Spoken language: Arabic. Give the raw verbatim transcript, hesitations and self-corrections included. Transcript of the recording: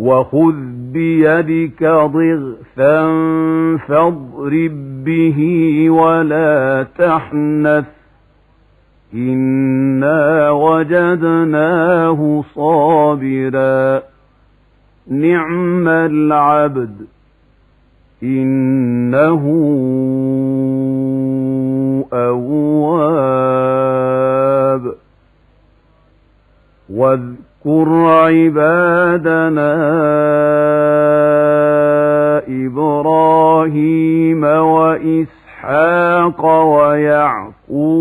وخذ بيدك ضغثا فاضرب به ولا تحنث إنا وجدناه صابرا نعم العبد إنه أواب واذكر عبادنا إبراهيم وإسحاق ويعقوب